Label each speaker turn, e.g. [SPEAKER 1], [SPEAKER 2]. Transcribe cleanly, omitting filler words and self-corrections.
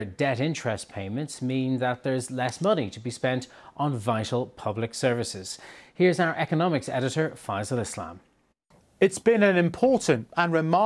[SPEAKER 1] Debt interest payments mean that there's less money to be spent on vital public services. Here's our economics editor, Faisal Islam.
[SPEAKER 2] It's been an important and remarkable